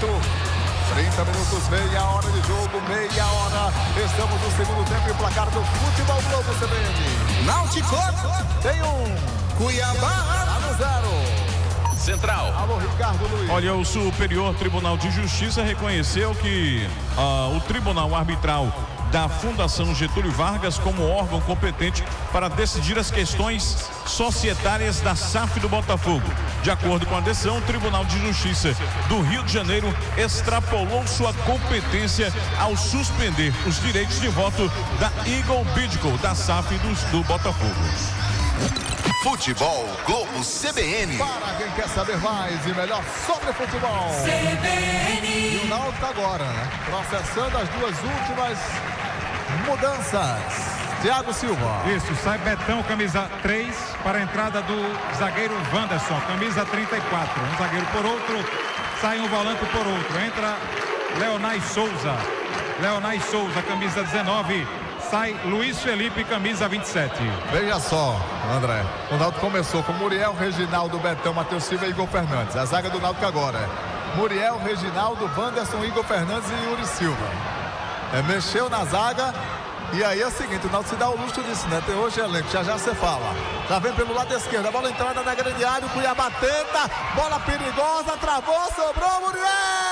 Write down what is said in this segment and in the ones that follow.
minuto. 30 minutos, meia hora de jogo, meia hora. Estamos no segundo tempo e o placar do Futebol Globo CBN. Náutico tem um. Cuiabá tá no 0. Central. Alô, Ricardo Luiz. Olha, o Superior Tribunal de Justiça reconheceu que o Tribunal Arbitral da Fundação Getúlio Vargas como órgão competente para decidir as questões societárias da SAF do Botafogo. De acordo com a decisão, o Tribunal de Justiça do Rio de Janeiro extrapolou sua competência ao suspender os direitos de voto da Eagle Bidco, da SAF do Botafogo. Futebol Globo CBN. Para quem quer saber mais e melhor sobre futebol. CBN. E o Náutico agora, né? Processando as duas últimas mudanças. Thiago Silva. Isso, sai Betão, camisa 3, para a entrada do zagueiro Wanderson, camisa 34. Um zagueiro por outro, sai um volante por outro. Entra Leonai Souza, camisa 19. Sai Luiz Felipe, camisa 27. Veja só, André. O Náutico começou com Muriel, Reginaldo, Betão, Matheus Silva e Igor Fernandes. A zaga do Náutico agora é Muriel, Reginaldo, Wanderson, Igor Fernandes e Yuri Silva. Mexeu na zaga. E aí é o seguinte, o Náutico se dá o luxo disso, né? Tem hoje elenco, já você fala. Já vem pelo lado esquerdo, a bola entrada na grande área, o Cuiabá tenta, bola perigosa, travou, sobrou, Muriel!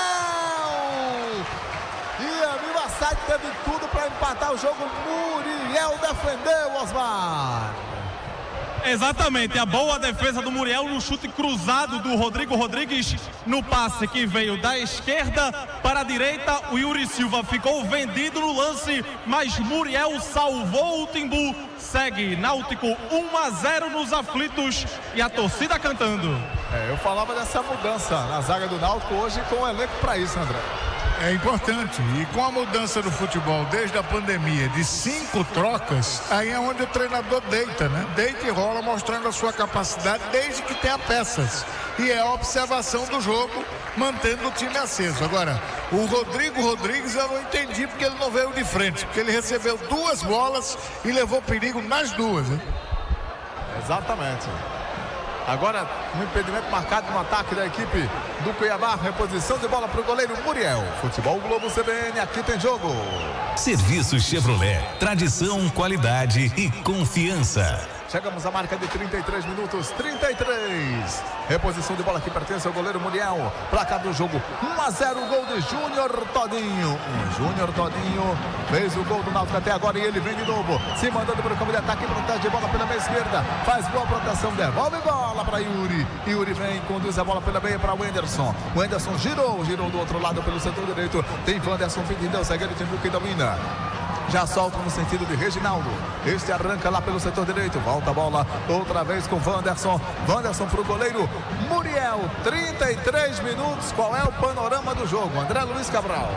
E a Riverside teve tudo para empatar o jogo. Muriel defendeu, Osmar. Exatamente, a boa defesa do Muriel no chute cruzado do Rodrigo Rodrigues no passe que veio da esquerda para a direita. O Yuri Silva ficou vendido no lance, mas Muriel salvou o Timbu. Segue Náutico 1-0 nos aflitos e a torcida cantando. Eu falava dessa mudança na zaga do Náutico hoje com o elenco para isso, André. É importante, e com a mudança do futebol desde a pandemia de 5 trocas, aí é onde o treinador deita, né? Deita e rola mostrando a sua capacidade desde que tenha peças. E é a observação do jogo, mantendo o time aceso. Agora, o Rodrigo Rodrigues eu não entendi porque ele não veio de frente, porque ele recebeu 2 bolas e levou perigo nas 2, né? Exatamente. Agora, um impedimento marcado no ataque da equipe do Cuiabá. Reposição de bola para o goleiro Muriel. Futebol Globo CBN, aqui tem jogo. Serviço Chevrolet, tradição, qualidade e confiança. Chegamos à marca de 33 minutos, 33. Reposição de bola que pertence ao goleiro Muriel. Placar do jogo, 1-0, gol de Júnior Todinho. Júnior Todinho fez o gol do Náutico até agora e ele vem de novo. Se mandando para o campo de ataque, protege a bola pela meia esquerda. Faz boa proteção, devolve bola para Yuri. Yuri vem, conduz a bola pela meia para o Wenderson. O Wenderson girou do outro lado pelo setor direito. Tem Wanderson pedindo ao zagueiro Timbu que domina. Já solta no sentido de Reginaldo. Este arranca lá pelo setor direito. Volta a bola outra vez com Wanderson. Wanderson para o goleiro Muriel. 33 minutos. Qual é o panorama do jogo? André Luiz Cabral.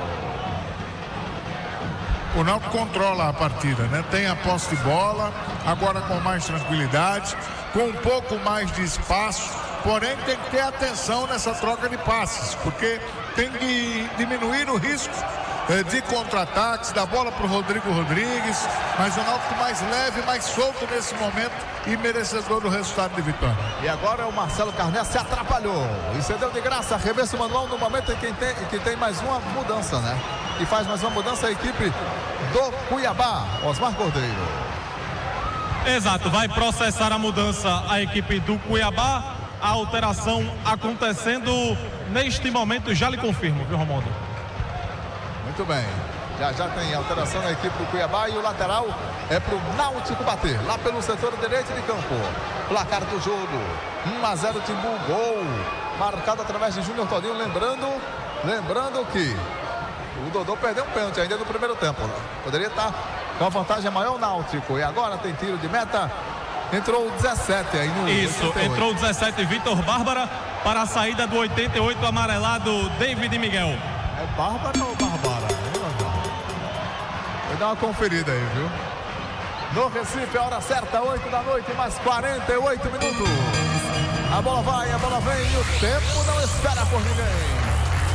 O Náutico controla a partida, né? Tem a posse de bola, agora com mais tranquilidade, com um pouco mais de espaço. Porém, tem que ter atenção nessa troca de passes, porque tem que diminuir o risco de contra-ataques, da bola para o Rodrigo Rodrigues, mas o Náutico mais leve, mais solto nesse momento e merecedor do resultado de vitória. E agora o Marcelo Carné se atrapalhou e cedeu de graça, arremesso manual no momento em que tem mais uma mudança, né? E faz mais uma mudança a equipe do Cuiabá, Osmar Cordeiro. Exato, vai processar a mudança a equipe do Cuiabá. A alteração acontecendo neste momento, já lhe confirmo, viu, Romualdo? Muito bem, já tem alteração na equipe do Cuiabá e o lateral é para o Náutico bater, lá pelo setor direito de campo. Placar do jogo, 1-0 Timbu, gol, marcado através de Júnior Todinho, lembrando que o Dodô perdeu um pênalti ainda no primeiro tempo, né? Poderia estar com a vantagem maior o Náutico, e agora tem tiro de meta, entrou o 17 aí no Isso, 88. entrou o 17 Vitor Bárbara para a saída do 88 amarelado David Miguel. É Bárbara ou Bárbara? Vou dar uma conferida aí, viu? No Recife, a hora certa, 8 da noite, mais 48 minutos. A bola vai, a bola vem e o tempo não espera por ninguém.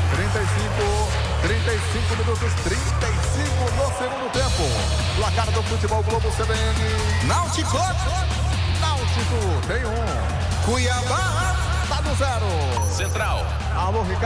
35 minutos, 35 no segundo tempo. Placar do Futebol Globo CBN. Náutico Tem um. Cuiabá Tá no 0. Central. Alô, Ricardo.